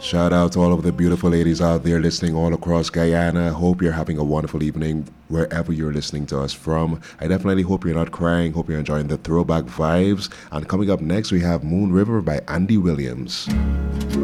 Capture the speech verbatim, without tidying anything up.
Shout out to all of the beautiful ladies out there listening all across Guyana. Hope you're having a wonderful evening wherever you're listening to us from. I definitely hope you're not crying. Hope you're enjoying the throwback vibes. And coming up next, we have Moon River by Andy Williams.